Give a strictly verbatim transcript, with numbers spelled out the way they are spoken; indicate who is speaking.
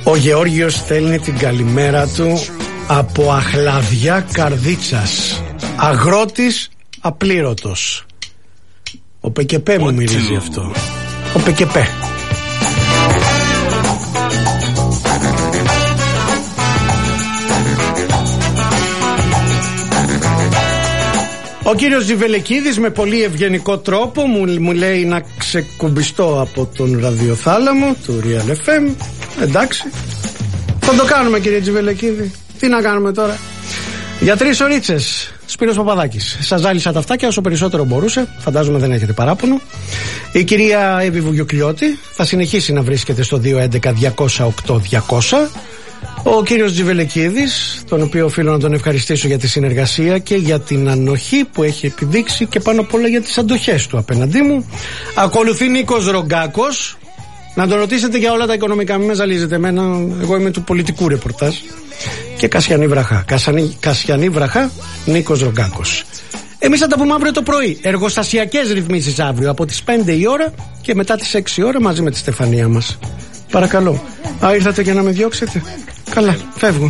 Speaker 1: Ο Γεώργιος στέλνει την καλημέρα του από Αχλαδιά Καρδίτσας. Αγρότης απλήρωτος. Ο Πεκεπέ μου μυρίζει αυτό. Ο Πεκεπέ. Ο κύριος Ζιβελεκίδης με πολύ ευγενικό τρόπο μου, μου λέει να ξεκουμπιστώ από τον ραδιοθάλαμο του Real εφ εμ. Εντάξει, θα το κάνουμε, κύριε Ζιβελεκίδη. Τι να κάνουμε τώρα. Για τρεις ωρίτσες, Σπύρος Παπαδάκης. Σας ζάλισα τα αυτάκια όσο περισσότερο μπορούσε. Φαντάζομαι δεν έχετε παράπονο. Η κυρία Εύη Βουγιουκλιώτη θα συνεχίσει να βρίσκεται στο δύο έντεκα διακόσια οκτώ διακόσια. Ο κύριος Τζιβελεκίδης, τον οποίο οφείλω να τον ευχαριστήσω για τη συνεργασία και για την ανοχή που έχει επιδείξει και πάνω απ' όλα για τις αντοχές του απέναντί μου. Ακολουθεί Νίκος Ρογκάκος. Να τον ρωτήσετε για όλα τα οικονομικά, μην με ζαλίζετε εμένα, εγώ είμαι του πολιτικού ρεπορτάζ. Και Κασιανή Βραχά. Κασιανή, Κασιανή Βραχά, Νίκος Ρογκάκος. Εμείς θα τα πούμε αύριο το πρωί. Εργοστασιακές ρυθμίσεις αύριο από τις πέντε η ώρα και μετά τις έξι η ώρα μαζί με τη Στεφανία μας. Παρακαλώ. Α, ήρθατε για να με διώξετε. Καλά, φεύγω.